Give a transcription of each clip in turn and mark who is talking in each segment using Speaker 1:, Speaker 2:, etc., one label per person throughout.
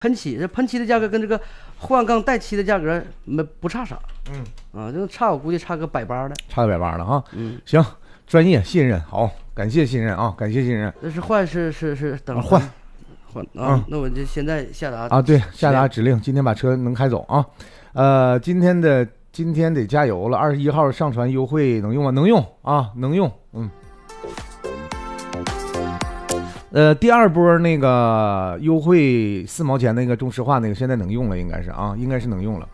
Speaker 1: 喷漆，这喷漆的价格跟这个换钢带漆的价格不差啥。就差，我估计差个180的，
Speaker 2: 差个180的啊。行，专业信任，好，感谢信任啊，感谢信任。
Speaker 1: 这是换是等
Speaker 2: 换
Speaker 1: 啊，那我就现在下达
Speaker 2: 啊，对，下达指令，今天把车能开走啊。今天得加油了，21号上传优惠能用吗？能用啊，能用。第二波那个优惠4毛钱那个中石化那个现在能用了，应该是啊，应该是能用了。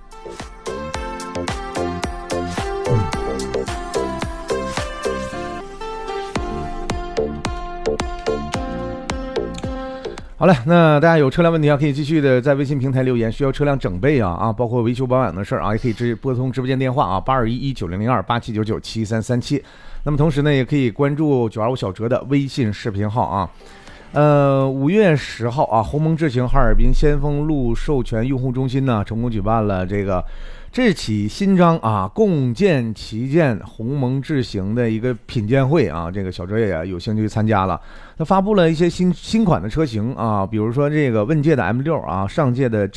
Speaker 2: 好嘞，那大家有车辆问题啊，可以继续的在微信平台留言，需要车辆整备啊，包括维修保养的事儿啊，也可以拨通直播间电话啊，8211900287997337。那么同时呢，也可以关注925小哲的微信视频号啊。5月10号啊，鸿蒙智行哈尔滨先锋路授权用户中心呢，成功举办了这起新章啊，共建旗舰鸿蒙智行的一个品鉴会啊，这个小哲也有兴趣参加了。他发布了一些新款的车型啊，比如说这个问界的 M6 啊，上界的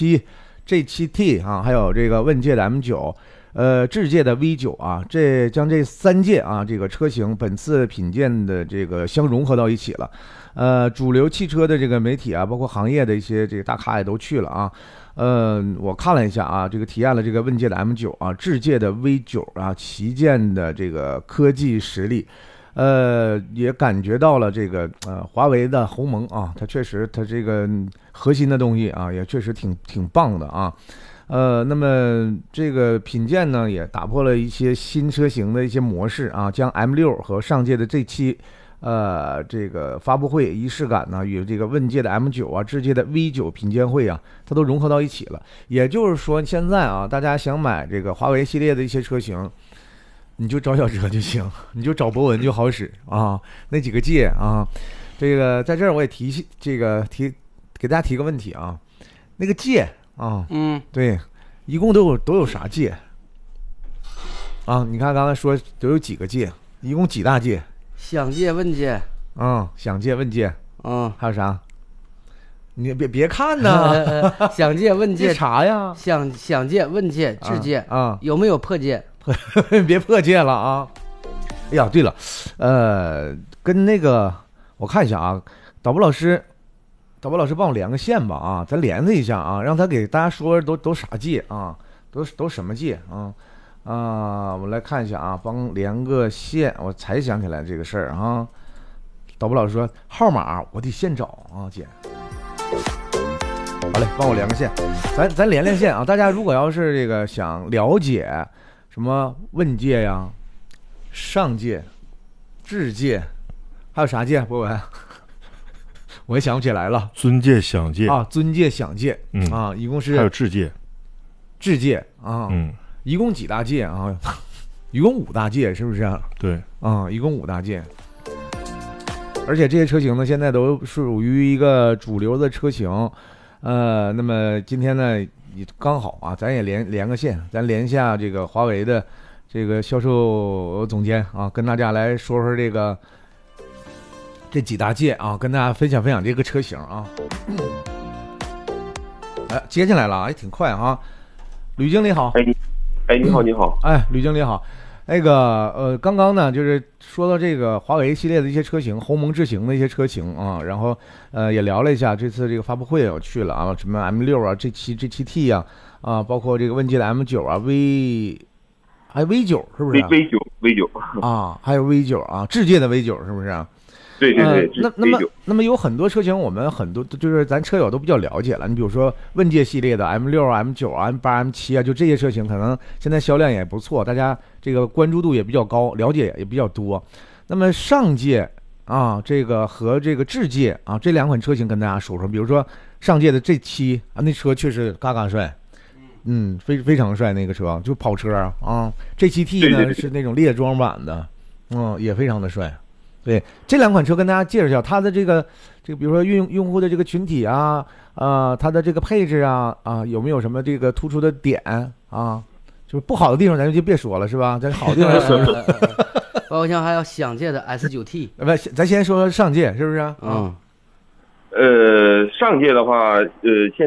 Speaker 2: G7T 啊，还有这个问界的 M9。智界的 V9 啊，将这3界啊这个车型本次品鉴的这个相融合到一起了。主流汽车的这个媒体啊，包括行业的一些这个大咖也都去了啊。我看了一下啊，这个体验了这个问界的 M9 啊，智界的 V9 啊，旗舰的这个科技实力。也感觉到了这个华为的鸿蒙啊，它确实它这个核心的东西啊，也确实挺棒的啊。那么这个品鉴呢，也打破了一些新车型的一些模式啊，将 M6 和上届的这期这个发布会仪式感呢，与这个问界的 M9 啊、智界的 V9 品鉴会啊，它都融合到一起了。也就是说，现在啊，大家想买这个华为系列的一些车型，你就找小哲就行，你就找博文就好使啊。那几个界啊，这个在这儿我也给大家提个问题啊，那个界。对，一共都有啥界啊？你看刚才说都有几个界，一共几大界？
Speaker 1: 想界、问界，
Speaker 2: 想界、问界，还有啥？你别看
Speaker 1: 呢，想界、问界
Speaker 2: 查呀，
Speaker 1: 想界、问界、智界
Speaker 2: 啊，
Speaker 1: 有没有破界？
Speaker 2: 别破界了啊！哎呀，对了，跟那个我看一下啊，导播老师帮我连个线吧啊，咱连他一下啊，让他给大家说都啥界啊，都什么界啊？我来看一下啊，帮连个线，我才想起来这个事儿啊。导播老师说号码我得现找啊，姐。好嘞，帮我连个线，咱连线啊。大家如果要是这个想了解什么问界呀、上界、智界，还有啥界？博文。我也想不起来了，
Speaker 3: 尊界、享界
Speaker 2: 啊，尊界、享界，一共是
Speaker 3: 还有智界
Speaker 2: 啊，一共几大界啊？一共5大界，是不是啊？
Speaker 3: 对
Speaker 2: 啊，一共5大界。而且这些车型呢，现在都属于一个主流的车型。那么今天呢，也刚好啊，咱也连个线，咱连一下这个华为的这个销售总监啊，跟大家来说说这几大界啊，跟大家分享这个车型啊。接进来了，哎，挺快啊。吕经理好。
Speaker 4: 你好，你好。
Speaker 2: 哎，吕经理好。那个刚刚呢，就是说到这个华为系列的一些车型，鸿蒙智行的一些车型啊，然后也聊了一下这次这个发布会我去了啊，什么 M6 啊、G7T 啊，包括这个问界的 M9 啊、还有 V9 是不是
Speaker 4: ？V9
Speaker 2: 啊，还有 V9 啊，智界的 V9 是不是？
Speaker 4: 对，
Speaker 2: 那么有很多车型，我们很多就是咱车友都比较了解了。你比如说问界系列的 M6 啊、M9 啊、M8、M7 啊，就这些车型，可能现在销量也不错，大家这个关注度也比较高，了解也比较多。那么上界啊，这个和这个智界啊，这2款车型跟大家说说。比如说上界的 G7啊，那车确实嘎帅，非常帅，那个车就跑车啊。G7T 呢是那种猎装版的，也非常的帅。对，这2款车跟大家介绍一下它的这个比如说用户的这个群体啊，它的这个配置啊，有没有什么这个突出的点啊？就是不好的地方咱就别说了，是吧？咱好的地方说说。
Speaker 1: 包括像还有享界的 S9T，
Speaker 2: 咱先说上界是不是？
Speaker 4: 上届的话，现